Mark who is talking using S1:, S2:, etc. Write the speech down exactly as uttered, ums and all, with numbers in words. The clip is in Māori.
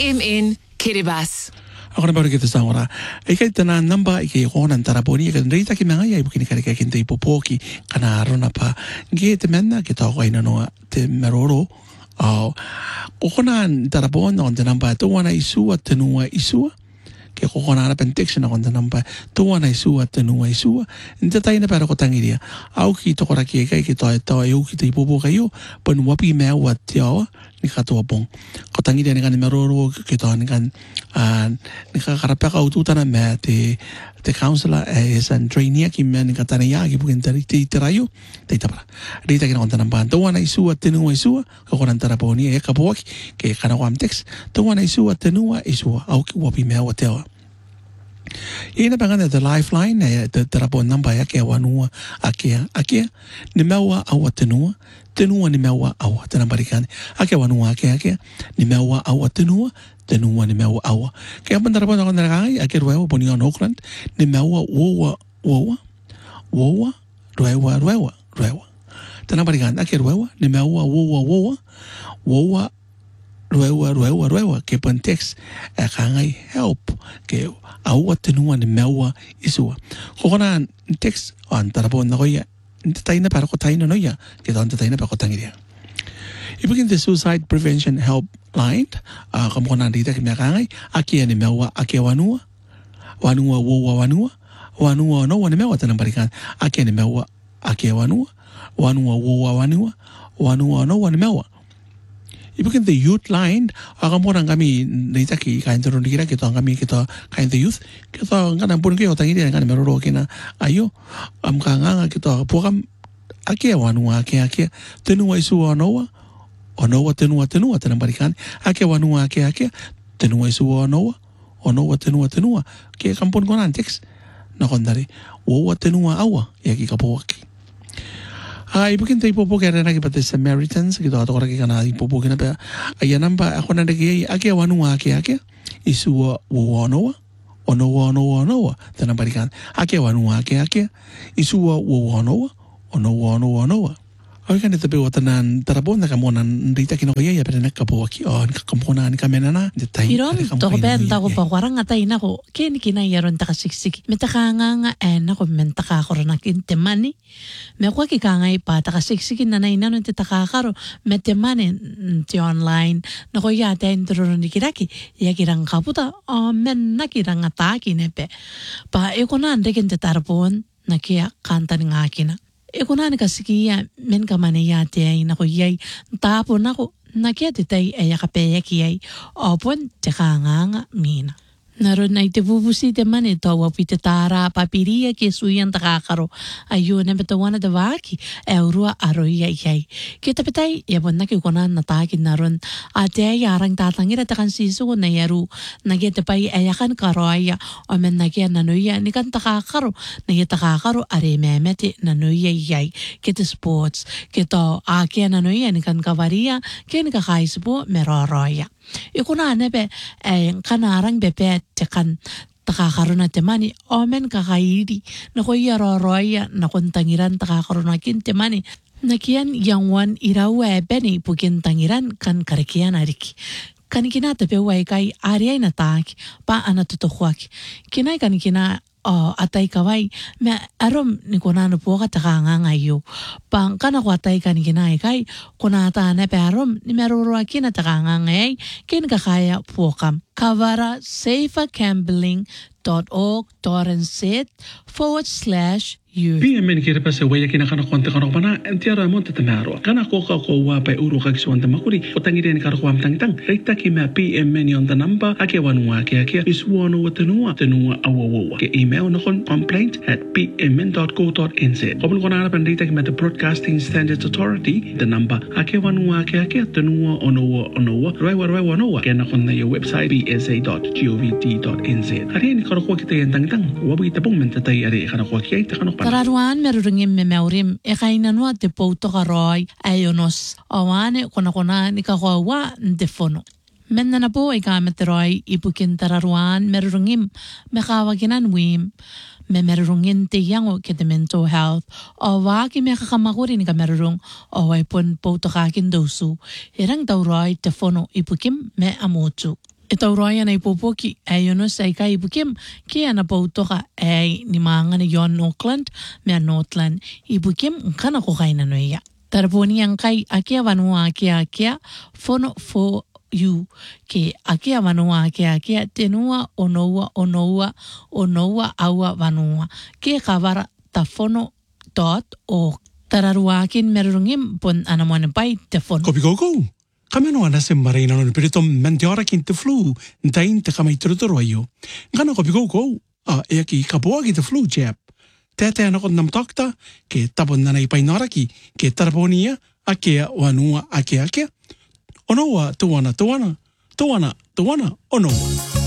S1: M N Kiribati.
S2: Ako na baru kita sangora. Ika itana namba ika iko nan taraponi ika ndrita ki manga ya ibukini kare kaya kinta ipopoki kana arona pa. Nge te menna kita ako ina noa te meroro. Au. Kokona tarapon na konta namba tuwana isua tenua isua. Ke kokona na penteksyon na konta namba tuwana isua tenua isua. Nta tayo na para ko tangiria. Au ki tokora ki ika ki toa toa yu kita ipopo kayo. Panu wapi mea wat tiawa. Ni katua pong. Ko tangiria ni kan meroro kita ni kan ni ka karapeka ututana me te te counselor e san trainee ki me ni katana ya ki bukin tari te terayo te tapara rita ki na konta namba to wana isua tenua isua ko konan taraponi e kapoki ke kana wam text to wana isua tenua isua au ki wapi me wa tewa ina pangana the lifeline e te tarapon namba ya ke wanua akia akia ni mewa au tenua tenua ni mewa au tana barikane akia wanua akia akia ni mewa au tenua tenua ni mewa awa. Kaya pandarapon ako narakangay, akir wewa poni on Auckland, ni mewa wowa, wowa, wowa, ruewa, ruewa, ruewa. Tanang balikan, akir wewa, ni mewa wowa, wowa, wowa, ruewa, ruewa, ruewa. Kaya pan text, akangay help. Kaya awa tenua ni mewa isua. Kukuna text, on tarapon ako ya, hindi tayo na para ko tayo na no ya, kaya tayo na para ko tangiria. Ibigin the suicide prevention helpline, uh, kamu kena dita kami akangai, aki ni mewa, aki wanua, wanua wowa wanua, wanua no wani mewa tanang balikan, aki ni mewa, aki wanua, wanua wowa wanua, wanua no wani mewa. Ibigin the youth line, uh, kamu kena kami dita ki kain turun dikira kita kami kita kain the youth, kita kan ampun kita tangi dia kan meroro kena ayo, am kanga kita pukam aki wanua aki aki tenua isu wanoa. Onoa tenua tenua tanang balikan ake wanua ake ake tenua isua onoa onoa tenua tenua ke kampun konan teks na kondari wowa tenua awa ya ki kapowaki ai bukin tai popo kaya na ki pati Samaritans kita ato kora ki kana popo kina pa aya namba ako na dagi ake wanua ake ake isua wowa onoa onoa onoa onoa tanang balikan ake wanua ake ake isua wowa onoa onoa onoa onoa. Oke kan itu bewa tenan tarapon na kamonan rita kino kaya ya pera nakapo aki on kakamponan kamena na detai.
S3: Irom to ben ta ko pa warang atay na ko ken kina yaron ta kasiksik metaka nga en ako mentaka ko na kintemani me ko ki kangay pa ta kasiksikin na naina no tetaka karo metemani ti online na ko ya ta intro ni kiraki ya kirang kaputa o men na kirang ataki nepe pa e ko na ande ken tarapon na kia kanta nga kina. Eko na nakasikiya men kamane yate ay nako yay tapo nako nakia titay ay akapeya kiyay opon tekanganga mina. Naroon ay tibubusi teman ito wapite tara papiria kisuyan takakaro ayun na betawana davaki eurua aroy yay yay. Kita pitay yapon nakikunan natakin naroon ate ay arang tatangira takan siso na yaru nagyete pay ayakan karoya o men nagya nanuya ni kan takakaro nagya takakaro are memete nanuya yay. Kita sports kita akia nanuya ni kan kavaria ken kakaispo meroroya. Ikuna nebe eh kanarang bepet tekan takakaroon na temani omen kakairi na ko yaroroya na kontangiran takakaroon na kintemani nakian yangwan irawe beni pukin tangiran kan karakian ariki kan kina tape wai kai ariay na tak pa anatutukwak kinay kan kina oh atay kawai me arom ni kunano po ka takanga ngayo pang kana ko atay kan kinay kai kunata na perom ni meruro akina takanga ngay kin kakaya po kam kavara safeacambling.org.nz forward slash you.
S2: P M N Kiribati waya kina kana konta kana pana entiara monta tamaro kana ko ka ko wa pa uru ka kiswanta makuri utangi ni karo kwam tang tang rekta ki ma P M N on the number ake wanua ake ake iswono watenua tenua awowo ke email no kon complaint at p m n dot co dot n z kopon kona na pandita ki ma the Broadcasting Standards Authority the number ake wanua ake ake tenua onowo onowo raiwa raiwa onowa ke na kon na your website b s a dot gov dot n z ari ni karo ko kita yan tang tang wabi tapong mentatay ari kana ko kay ta kana
S3: Tararuan merurungim memaurim e kainanwa te pouto karoy ayonos awane kona kona ni kawawa ndefono. Menna na po ay kameteroy ipukin tararuan merurungim mekawaginan wim me merurungin te yango ke the mental health o waki me kakamakuri ni kamerurung o ay pon pouto kakin dosu irang tauroy te fono ipukim me amotu. E tau roa ana i popoki e ono sai kai bukem ke ana pautoka e ni maanga ni John Auckland me Northland i bukem kana ko kaina no ia. Taraponi ang kai akia vanua akia akia fono for you ke akia vanua akia akia tenua onoua onoua onoua aua vanua ke kavara ta fono dot o tararua akin merungim pon anamoane pai te fono.
S2: Kopi koko. Kami no ana se marina no perito mantiora kin te flu ntain te kama ituruturo ayo. Ngana kopi koko. Ah, e aki kapoa ki te flu jab. Tete ana ko nam takta ke tapon nana i painaraki ke taraponia akea wanua akea akea. Onoa tuana tuana tuana tuana ono.